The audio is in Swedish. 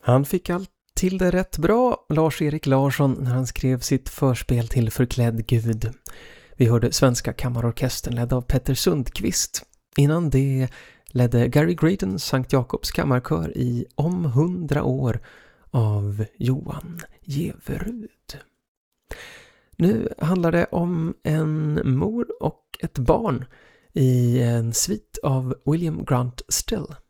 Han fick allt till det rätt bra, Lars-Erik Larsson, när han skrev sitt förspel till Förklädd Gud. Vi hörde Svenska kammarorkestern ledd av Petter Sundqvist. Innan det ledde Gary Graydon Sankt Jakobs kammarkör i Om 100 år av Johan Jeverud. Nu handlar det om en mor och ett barn i en svit av William Grant Still.